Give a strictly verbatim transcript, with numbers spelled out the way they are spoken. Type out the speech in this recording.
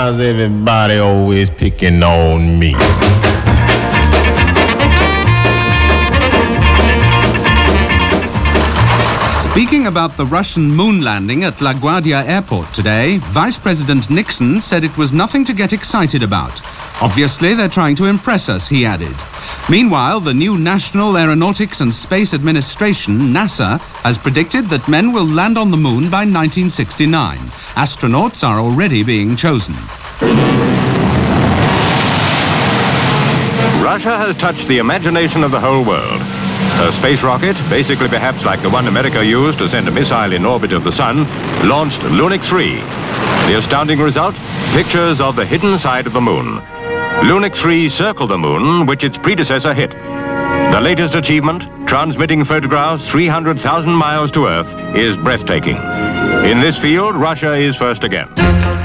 Why's everybody always picking on me? Speaking about the Russian moon landing at LaGuardia Airport today, Vice President Nixon said it was nothing to get excited about. Obviously, they're trying to impress us, he added. Meanwhile, the new National Aeronautics and Space Administration, NASA, has predicted that men will land on the moon by nineteen sixty-nine. Astronauts are already being chosen. Russia has touched the imagination of the whole world. Her space rocket, basically perhaps like the one America used to send a missile in orbit of the sun, launched Lunik three. The astounding result? Pictures of the hidden side of the moon. Lunik three circled the moon, which its predecessor hit. The latest achievement, transmitting photographs three hundred thousand miles to Earth, is breathtaking. In this field, Russia is first again.